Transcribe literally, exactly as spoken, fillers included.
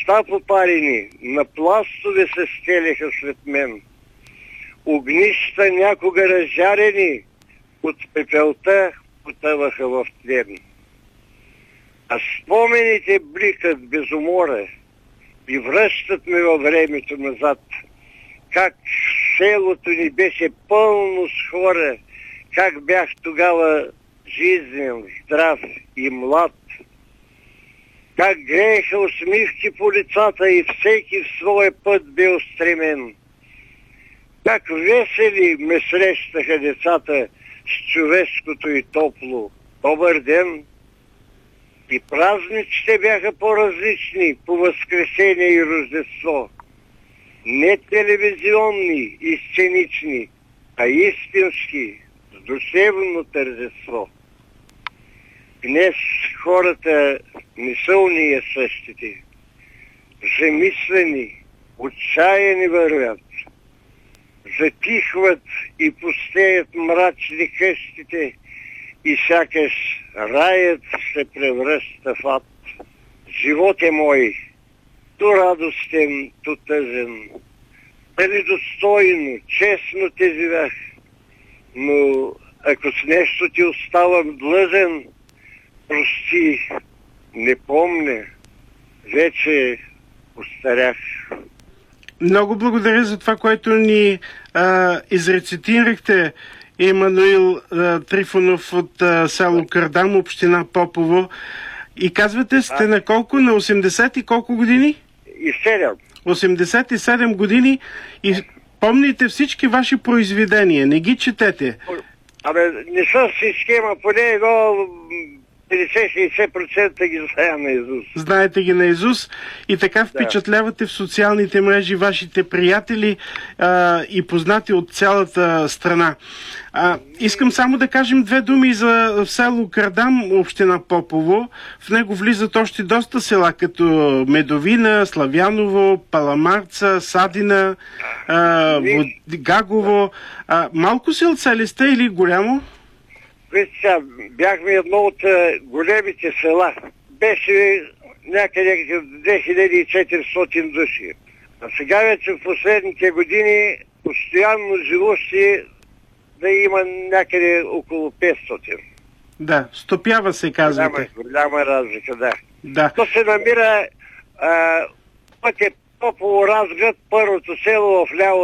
уста попарени, на пластове се стелеха след мен. Огнища някога разжарени, от пепелта потъваха в тлен. А спомените бликат без умора и връщат ме във времето назад. Как селото ни беше пълно с хора, как бях тогава жизнен, здрав и млад. Как грееха усмивки по лицата и всеки в своя път бе устремен. Как весели ме срещаха децата с човешкото и топло. Добър ден! И празниците бяха по-различни по Възкресение и Рождество. Не телевизионни и сценични, а истински, с душевно тържество. Днес хората не са уния същите. Замислени, отчаяни вървят. Затихват и пустеят мрачни къщите и сякаш раят се превръща в ад. Живот е мой, то радостен, то тъжен. Дали достойно, честно те живях, но ако с нещо ти оставам длъжен, прости, не помня, вече остарях. Много благодаря за това, което ни а, изрецитирахте, Емануил а, Трифонов от а, село Кардам, община Попово. И казвате, сте а? на колко? На осемдесет и колко години? И седем. осемдесет и седем години и помните всички ваши произведения, не ги четете. Абе, не са всички, ама поне едно петдесет-шейсет процента ги знаем наизуст. Знаете ги наизуст и така впечатлявате в социалните мрежи вашите приятели а, и познати от цялата страна. А, искам само да кажем две думи за село Кардам, община Попово. В него влизат още доста села, като Медовина, Славяново, Паламарца, Садина, а, Гагово. А, малко селца ли сте или голямо? Вижте, бяхме едно от големите села. Беше някъде две хиляди и четиристотин души. А сега вече в последните години постоянно живущи да има някъде около петстотин. Да, стопява се, казвате. Голяма, голяма разлика, да. Да. То се намира а, пътя Попово Разград, първото село в ляво